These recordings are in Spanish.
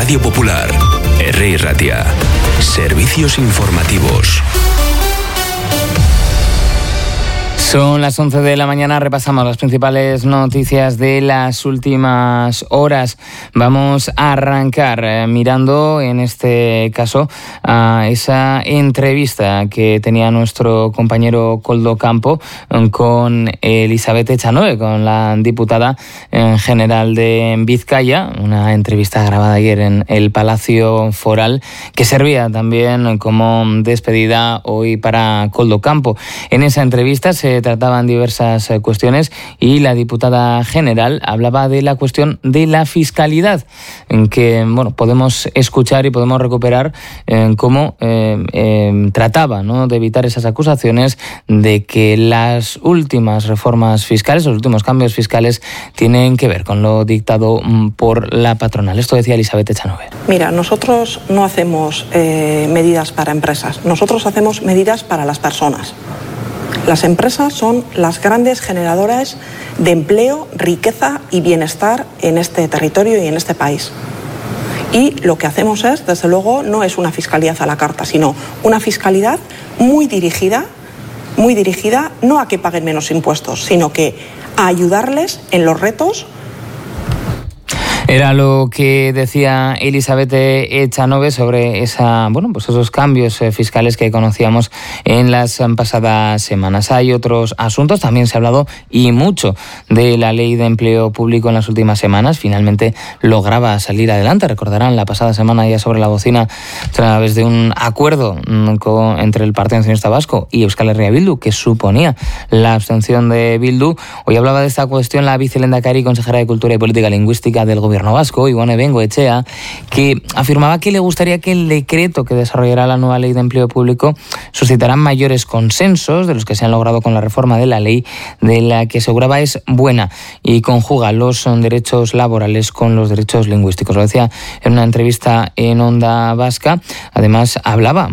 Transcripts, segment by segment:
Radio Popular, Herri Ratia. Servicios informativos. Son las 11 de la mañana, repasamos las principales noticias de las últimas horas. Vamos a arrancar mirando, en este caso, a esa entrevista que tenía nuestro compañero Koldo Campo con Elisabeth Echanove, con la diputada general de Vizcaya, una entrevista grabada ayer en el Palacio Foral, que servía también como despedida hoy para Koldo Campo. En esa entrevista se trataban diversas cuestiones y la diputada general hablaba de la cuestión de la fiscalidad, en que podemos escuchar y podemos recuperar cómo trataba, ¿no?, de evitar esas acusaciones de que las últimas reformas fiscales, los últimos cambios fiscales, tienen que ver con lo dictado por la patronal. Esto decía Elisabeth Echanove. Mira, nosotros no hacemos medidas para empresas, nosotros hacemos medidas para las personas. Las empresas son las grandes generadoras de empleo, riqueza y bienestar en este territorio y en este país. Y lo que hacemos es, desde luego, no es una fiscalidad a la carta, sino una fiscalidad muy dirigida, no a que paguen menos impuestos, sino que a ayudarles en los retos. Era lo que decía Elisabeth Echanove sobre esos cambios fiscales que conocíamos en las pasadas semanas. Hay otros asuntos, también se ha hablado y mucho de la ley de empleo público en las últimas semanas. Finalmente lograba salir adelante. Recordarán la pasada semana ya sobre la bocina a través de un acuerdo entre el Partido Nacionalista Vasco y Euskal Herria Bildu, que suponía la abstención de Bildu. Hoy hablaba de esta cuestión la vicelehendakari y consejera de Cultura y Política Lingüística del Gobierno Vasco, Ibone Bengoechea, que afirmaba que le gustaría que el decreto que desarrollará la nueva ley de empleo público suscitará mayores consensos de los que se han logrado con la reforma de la ley, de la que aseguraba es buena y conjuga los derechos laborales con los derechos lingüísticos. Lo decía en una entrevista en Onda Vasca. Además hablaba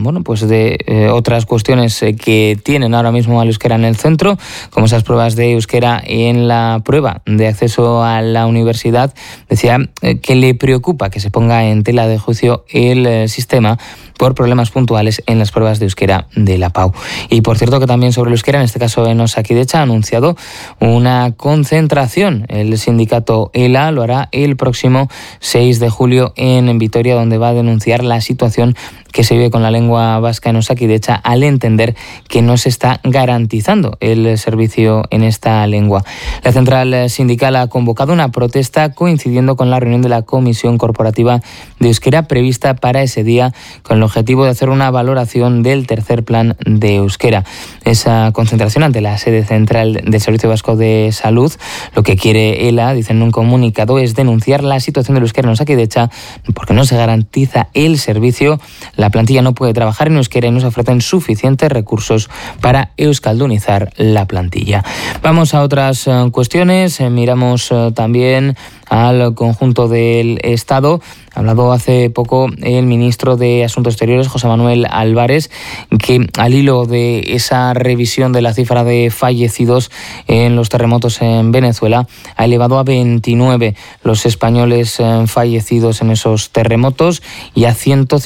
de otras cuestiones que tienen ahora mismo al euskera en el centro, como esas pruebas de euskera en la prueba de acceso a la universidad. Decía que le preocupa que se ponga en tela de juicio el sistema por problemas puntuales en las pruebas de euskera de la PAU. Y por cierto que también sobre el euskera, en este caso en Osakidecha, ha anunciado una concentración. El sindicato ELA lo hará el próximo 6 de julio en Vitoria, donde va a denunciar la situación que se vive con la lengua vasca en Osakidecha, al entender que no se está garantizando el servicio en esta lengua. La central sindical ha convocado una protesta coincidiendo con la reunión de la Comisión Corporativa de Euskera prevista para ese día, con el objetivo de hacer una valoración del tercer plan de euskera. Esa concentración ante la sede central del Servicio Vasco de Salud, lo que quiere ELA, dicen en un comunicado, es denunciar la situación del euskera en Osakidecha porque no se garantiza el servicio. La plantilla no puede trabajar en euskera y no se ofrecen suficientes recursos para euskaldunizar la plantilla. Vamos a otras cuestiones. Miramos también al conjunto del Estado. Ha hablado hace poco el ministro de Asuntos Exteriores, José Manuel Álvarez, que al hilo de esa revisión de la cifra de fallecidos en los terremotos en Venezuela, ha elevado a 29 los españoles fallecidos en esos terremotos y a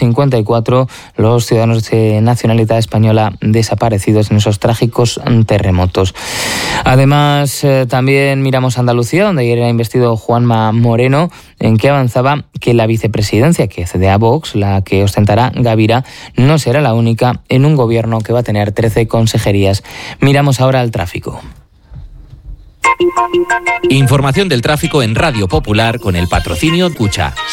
154 los ciudadanos de nacionalidad española desaparecidos en esos trágicos terremotos. Además, también miramos a Andalucía, donde ayer era investido Juanma Moreno, en que avanzaba que la vicepresidencia que cede a Vox, la que ostentará Gavira, no será la única en un gobierno que va a tener 13 consejerías. Miramos ahora al tráfico. Información del tráfico en Radio Popular con el patrocinio Cucha.